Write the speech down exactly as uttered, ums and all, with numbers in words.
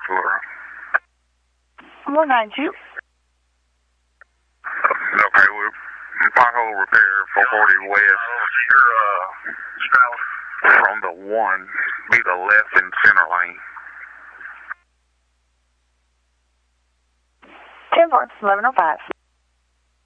Florida. What got you? Okay, we're pothole repair, four forty west. You're, uh, from the one, be the left and center lane. ten four, eleven oh five.